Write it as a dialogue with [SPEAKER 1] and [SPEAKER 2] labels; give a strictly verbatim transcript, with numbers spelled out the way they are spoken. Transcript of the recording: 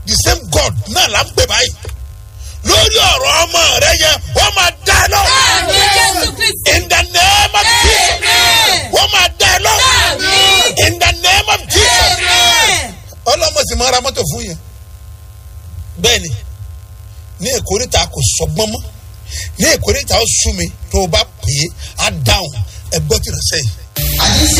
[SPEAKER 1] the same God náà là ń pè báyìí lórí ọ̀rọ̀ ọmọ rẹ yẹn wọ́n máa dá ẹ lọ. In the name of Jesus wọ́n máa dá ẹ lọ. In the name of Jesus ọlọ́mọ sì máa ra mọ́tò fún yẹn. Bẹ́ẹ̀ni ní èkóríta kò sọgbọ́n mọ́ ní èkóríta ó sú mi tó o bá pè é á dáhùn ẹ gbọ́ tìrẹ sẹ́yìn.